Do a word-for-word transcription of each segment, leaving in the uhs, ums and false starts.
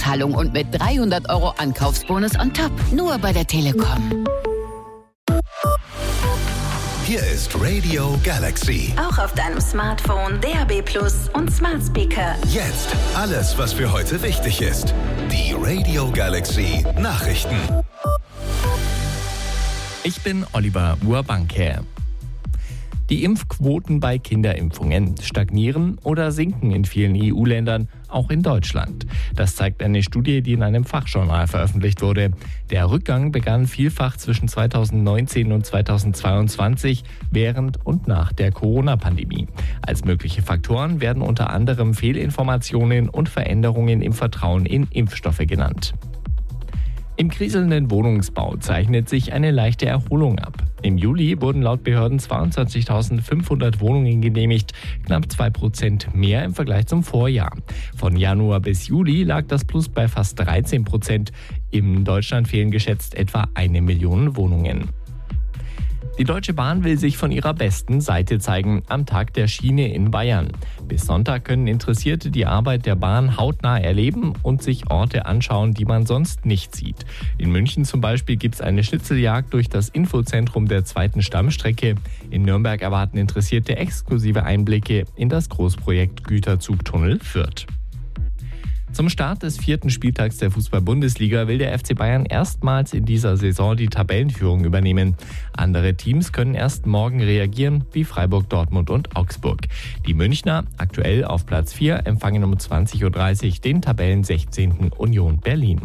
Vorzahlung und mit dreihundert Euro Ankaufsbonus on top. Nur bei der Telekom. Hier ist Radio Galaxy. Auch auf deinem Smartphone, D A B Plus und Smart Speaker. Jetzt alles, was für heute wichtig ist. Die Radio Galaxy Nachrichten. Ich bin Oliver Urbanke. Die Impfquoten bei Kinderimpfungen stagnieren oder sinken in vielen E U-Ländern, auch in Deutschland. Das zeigt eine Studie, die in einem Fachjournal veröffentlicht wurde. Der Rückgang begann vielfach zwischen zweitausendneunzehn und zweitausendzweiundzwanzig, während und nach der Corona-Pandemie. Als mögliche Faktoren werden unter anderem Fehlinformationen und Veränderungen im Vertrauen in Impfstoffe genannt. Im kriselnden Wohnungsbau zeichnet sich eine leichte Erholung ab. Im Juli wurden laut Behörden zweiundzwanzigtausendfünfhundert Wohnungen genehmigt, knapp zwei Prozent mehr im Vergleich zum Vorjahr. Von Januar bis Juli lag das Plus bei fast dreizehn Prozent. In Deutschland fehlen geschätzt etwa eine Million Wohnungen. Die Deutsche Bahn will sich von ihrer besten Seite zeigen am Tag der Schiene in Bayern. Bis Sonntag können Interessierte die Arbeit der Bahn hautnah erleben und sich Orte anschauen, die man sonst nicht sieht. In München zum Beispiel gibt es eine Schnitzeljagd durch das Infozentrum der zweiten Stammstrecke. In Nürnberg erwarten Interessierte exklusive Einblicke in das Großprojekt Güterzugtunnel Fürth. Zum Start des vierten Spieltags der Fußball-Bundesliga will der F C Bayern erstmals in dieser Saison die Tabellenführung übernehmen. Andere Teams können erst morgen reagieren, wie Freiburg, Dortmund und Augsburg. Die Münchner, aktuell auf Platz vier, empfangen um zwanzig Uhr dreißig den Tabellensechzehnten Union Berlin.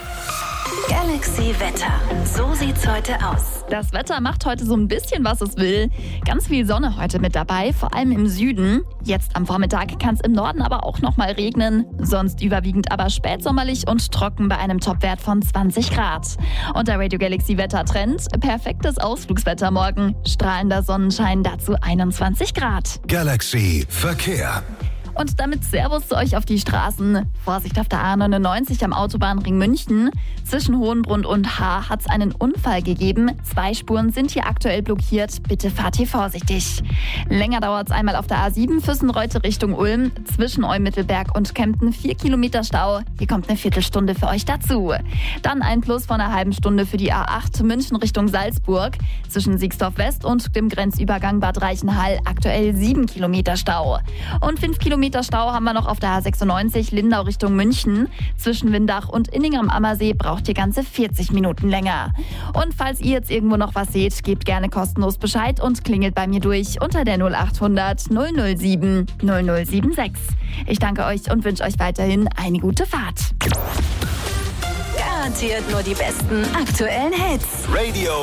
Galaxy Wetter. So sieht's heute aus. Das Wetter macht heute so ein bisschen, was es will. Ganz viel Sonne heute mit dabei, vor allem im Süden. Jetzt am Vormittag kann es im Norden aber auch noch mal regnen. Sonst überwiegend aber spätsommerlich und trocken bei einem Topwert von zwanzig Grad. Und der Radio Galaxy Wettertrend: perfektes Ausflugswetter morgen. Strahlender Sonnenschein, dazu einundzwanzig Grad. Galaxy Verkehr. Und damit Servus zu euch auf die Straßen. Vorsicht auf der A neunundneunzig am Autobahnring München. Zwischen Hohenbrunn und Haar hat es einen Unfall gegeben. Zwei Spuren sind hier aktuell blockiert. Bitte fahrt hier vorsichtig. Länger dauert es einmal auf der A sieben Füssenreute Richtung Ulm. Zwischen Eumittelberg und Kempten vier Kilometer Stau. Hier kommt eine Viertelstunde für euch dazu. Dann ein Plus von einer halben Stunde für die A acht München Richtung Salzburg. Zwischen Siegsdorf West und dem Grenzübergang Bad Reichenhall aktuell sieben Kilometer Stau. Und fünf Kilometer Stau haben wir noch auf der A sechsundneunzig Lindau Richtung München. Zwischen Windach und Inning am Ammersee braucht ihr ganze vierzig Minuten länger. Und falls ihr jetzt irgendwo noch was seht, gebt gerne kostenlos Bescheid und klingelt bei mir durch unter der null achthundert null null sieben null null sieben sechs. Ich danke euch und wünsche euch weiterhin eine gute Fahrt. Garantiert nur die besten aktuellen Hits. Radio